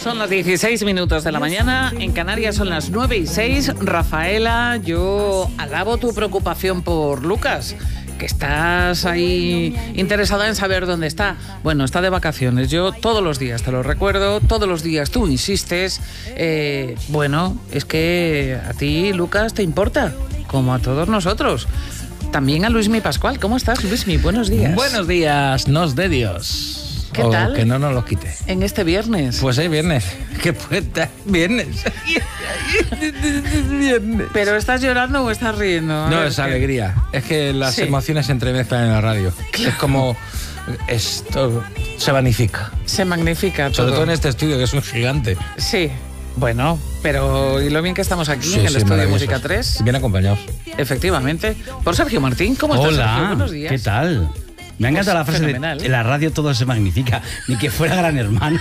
Son las 16 minutos de la mañana, en Canarias son las 9:06. Rafaela, yo alabo tu preocupación por Lucas, que estás ahí interesada en saber dónde está. Bueno, está de vacaciones. Yo todos los días te lo recuerdo, todos los días tú insistes. Bueno, es que a ti, Lucas, te importa, como a todos nosotros. También a Luismi Pascual. ¿Cómo estás, Luismi? Buenos días. Buenos días, nos de Dios. ¿Qué tal? Que no nos lo quite. En este viernes. Pues es viernes. ¿Qué puesta? Viernes. Viernes. ¿Pero estás llorando o estás riendo? A No, ver, es alegría. Es que las Sí. emociones se entremezclan en la radio. Claro. Es como... Esto se magnifica. Se magnifica todo. Sobre todo en este estudio, que es un gigante. Sí. Bueno, pero ¿y lo bien que estamos aquí en el estudio de Música 3? Bien acompañados. Efectivamente. Por Sergio Martín. ¿Cómo estás, Sergio? Hola, Buenos días. ¿qué tal? Me ha encantado la frase fenomenal. de en la radio todo se magnifica, ni que fuera Gran Hermano.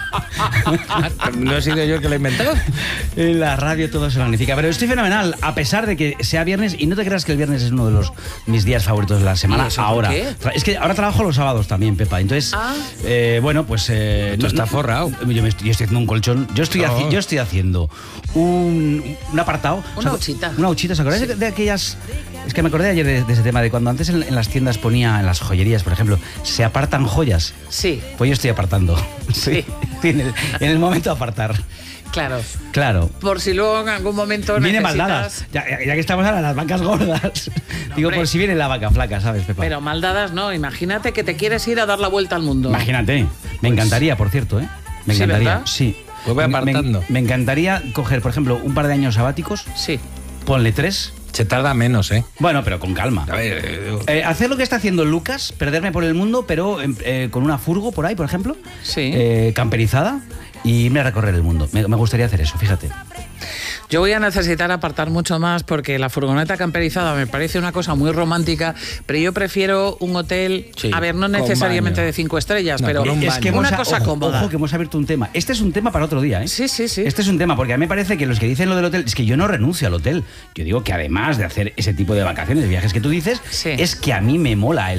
No he sido yo el que lo he inventado. En la radio todo se magnifica, pero estoy fenomenal, a pesar de que sea viernes, y no te creas que el viernes es uno de mis días favoritos de la semana. ¿Y eso por ahora. qué? Es que ahora trabajo los sábados también, Pepa, entonces, bueno, pues... Tú estás forrado. Yo estoy haciendo un colchón, yo estoy haciendo un apartado. Una huchita. Una huchita, ¿os acordáis de aquellas...? Es que me acordé ayer de ese tema, de cuando antes en las tiendas ponía, en las joyerías, por ejemplo, se apartan joyas. Sí, Pues yo estoy apartando. Sí. En el momento de apartar. claro. Claro. Por si luego en algún momento Viene necesitas... maldadas. Ya que estamos ahora en las vacas gordas. Digo, Hombre. por si viene la vaca flaca, ¿sabes, Pepa? Pero maldadas no. Imagínate que te quieres ir a dar la vuelta al mundo. Imagínate. Me encantaría, por cierto, ¿eh? Me Sí, encantaría. ¿verdad? Sí. Pues voy apartando. Me encantaría coger, por ejemplo, un par de años sabáticos, Sí. ponle 3. Se tarda menos, ¿eh? Bueno, pero con calma. A ver... Hacer lo que está haciendo Lucas, perderme por el mundo, pero con una furgo por ahí, por ejemplo, Sí. camperizada, y irme a recorrer el mundo. Me gustaría hacer eso, fíjate. Yo voy a necesitar apartar mucho más porque la furgoneta camperizada me parece una cosa muy romántica, pero yo prefiero un hotel, Sí, a ver, no con necesariamente baño. de 5 estrellas, No, pero con un Es que baño. una cosa cómoda. Ojo, que hemos abierto un tema. Este es un tema para otro día, ¿eh? Sí, sí, sí. Este es un tema, porque a mí me parece que los que dicen lo del hotel, es que yo no renuncio al hotel. Yo digo que además de hacer ese tipo de vacaciones, de viajes que tú dices, Sí. es que a mí me mola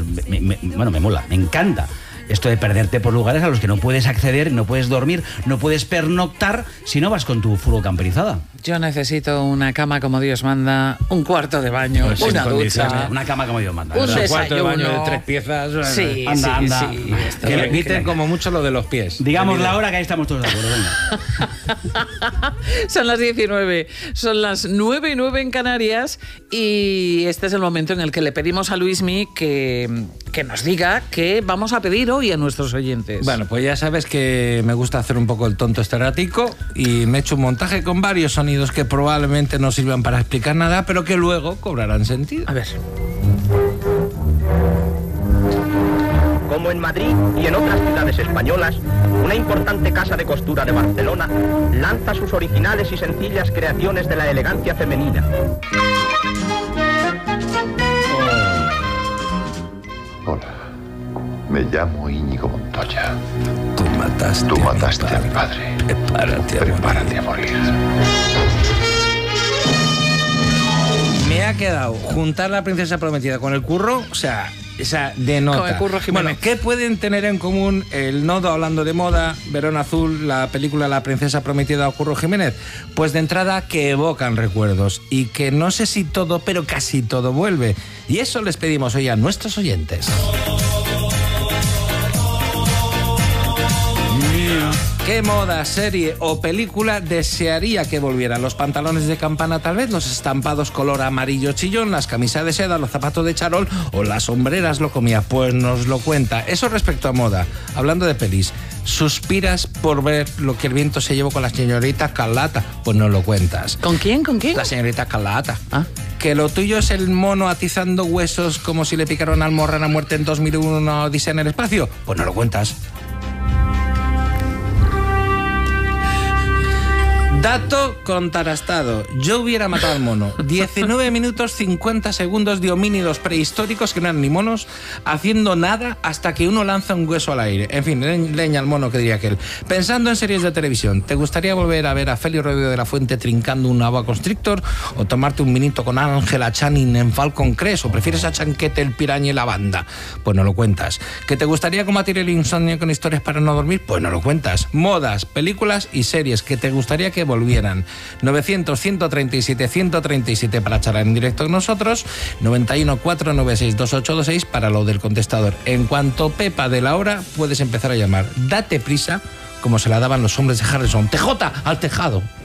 me mola, me encanta. Esto de perderte por lugares a los que no puedes acceder, no puedes dormir, no puedes pernoctar si no vas con tu furgo camperizada. Yo necesito una cama como Dios manda, un cuarto de baño, Pues sin una condiciones. ducha. Una cama como Dios manda. Un ¿verdad? des- cuarto de baño de desayuno. 3 piezas. Sí, Anda, sí, anda. sí. Esto Que es le quiten como mucho lo de los pies. Digamos la hora, que ahí estamos todos de acuerdo. Venga. Son las 19, son las 9:09 en Canarias y este es el momento en el que le pedimos a Luismi que nos diga qué vamos a pedir hoy a nuestros oyentes. Bueno, pues ya sabes que me gusta hacer un poco el tonto esterático y me he hecho un montaje con varios sonidos que probablemente no sirvan para explicar nada, pero que luego cobrarán sentido. A ver. Como en Madrid y en otras ciudades españolas, una importante casa de costura de Barcelona lanza sus originales y sencillas creaciones de la elegancia femenina. Hola, me llamo Íñigo Montoya. Tú mataste, a mi padre. Prepárate a morir. Me ha quedado juntar la princesa prometida con el curro, o sea, de nota. Con el Curro Jiménez. Bueno, ¿qué pueden tener en común el Nodo hablando de moda, Verón Azul, la película La princesa prometida o Curro Jiménez? Pues de entrada que evocan recuerdos y que no sé si todo, pero casi todo vuelve. Y eso les pedimos hoy a nuestros oyentes. ¿Qué moda, serie o película desearía que volvieran? Los pantalones de campana tal vez, los estampados color amarillo chillón, las camisas de seda, los zapatos de charol o las sombreras lo comía. Pues nos lo cuenta. Eso respecto a moda. Hablando de pelis, ¿suspiras por ver lo que el viento se llevó con la señorita Carlata? Pues nos lo cuentas. ¿Con quién? ¿Con quién? La señorita Carlata. Ah. ¿Que lo tuyo es el mono atizando huesos como si le picaron al Morran a muerte en 2001 Odisea en el espacio? Pues no lo cuentas. Dato contrastado. Yo hubiera matado al mono. 19 minutos 50 segundos de homínidos prehistóricos que no eran ni monos, haciendo nada hasta que uno lanza un hueso al aire. En fin, leña al mono, que diría aquel. Pensando en series de televisión, ¿te gustaría volver a ver a Félix Rodríguez de la Fuente trincando un boa constrictor o tomarte un vinito con Ángela Channing en Falcon Crest, o prefieres a Chanquete, el Piraña y la Banda? Pues no lo cuentas. ¿Que te gustaría combatir el insomnio con historias para no dormir? Pues no lo cuentas. Modas, películas y series que te gustaría que volvieran. 900-137-137 para charlar en directo con nosotros. 91-496-2826 para lo del contestador. En cuanto Pepa de la hora, puedes empezar a llamar. Date prisa, como se la daban los hombres de Harrison. ¡TJ al tejado!